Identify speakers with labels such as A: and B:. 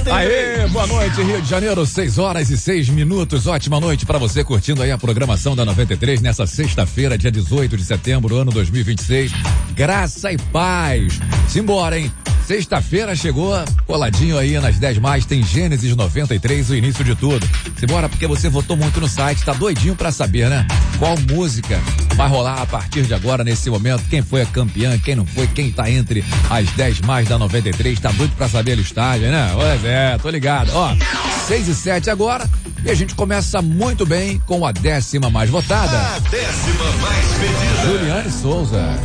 A: Aê, boa noite, Rio de Janeiro, 6h06. Ótima noite pra você curtindo aí a programação da 93 nessa sexta-feira, dia 18 de setembro, ano 2026. Graça e paz. Simbora, hein? Sexta-feira chegou, coladinho aí nas 10 mais, tem Gênesis 93, o início de tudo. Simbora, porque você votou muito no site, tá doidinho pra saber, né? Qual música vai rolar a partir de agora, nesse momento, quem foi a campeã, quem não foi, quem tá entre as 10 mais da 93, tá doido pra saber a listagem, né? Pois é, tô ligado. Ó, 6h07 agora, e a gente começa muito bem com a 10ª mais votada.
B: A 10ª mais pedida.
A: Juliane Souza.